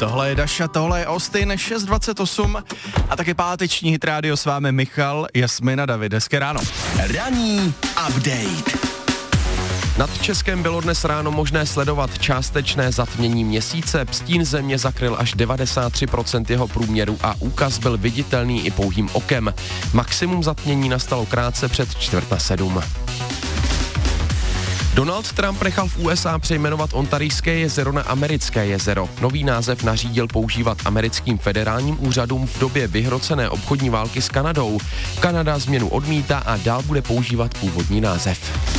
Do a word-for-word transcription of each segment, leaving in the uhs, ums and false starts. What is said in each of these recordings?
Tohle je Daša, tohle je Austin, šest dvacet osm a taky páteční hit rádio s vámi Michal, Jasmina, David. Hezké ráno. Ranní update. Nad Českem bylo dnes ráno možné sledovat částečné zatmění měsíce. Stín země zakryl až devadesát tři procent jeho průměru a úkaz byl viditelný i pouhým okem. Maximum zatmění nastalo krátce před čtvrt na sedm. Donald Trump nechal v U S A přejmenovat Ontarijské jezero na Americké jezero. Nový název nařídil používat americkým federálním úřadům v době vyhrocené obchodní války s Kanadou. Kanada změnu odmítá a dál bude používat původní název.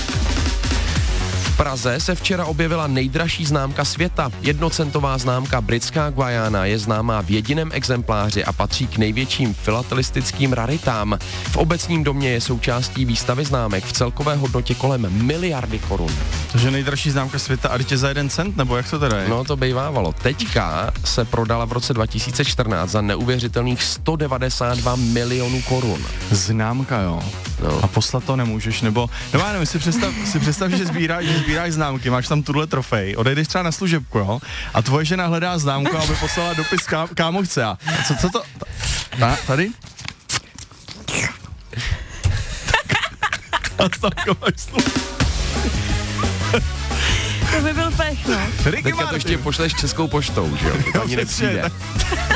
V Praze se včera objevila nejdražší známka světa. Jednocentová známka britská Guiana je známá v jediném exempláři a patří k největším filatelistickým raritám. V obecním domě je součástí výstavy známek v celkové hodnotě kolem miliardy korun. Takže nejdražší známka světa a dítě za jeden cent, nebo jak to teda je? No to bejvávalo. Teďka se prodala v roce dva tisíce čtrnáct za neuvěřitelných sto devadesát dva milionů korun. Známka, jo. No. A poslat to nemůžeš, nebo, no já nevím, si představ, si představ, že sbíráš, že sbíráš známky, máš tam tuhle trofej, odejdeš třeba na služebku, jo, a tvoje žena hledá známku, aby poslala dopis ká, kámochce. A co, co to? Ta, tady? To by byl pech, no. Teďka to ještě pošleš českou poštou, že jo? To ani nepřijde.